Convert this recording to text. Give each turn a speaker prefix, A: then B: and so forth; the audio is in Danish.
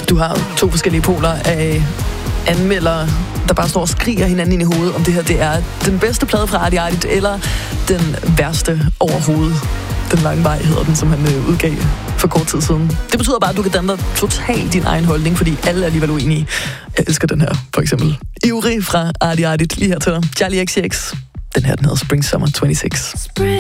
A: Du har to forskellige poler af anmeldere, der bare står og skriger hinanden ind i hovedet, om det her det er den bedste plade fra Artie Artie, eller den værste overhovedet. Den lange vej hedder den, som han udgav for kort tid siden. Det betyder bare, at du kan danne dig totalt din egen holdning, fordi alle er alligevel uenige. Jeg elsker den her, for eksempel. Ivrig fra Artie Artie, lige her til dig. Charlie XCX. Den her, den hedder Spring Summer 26.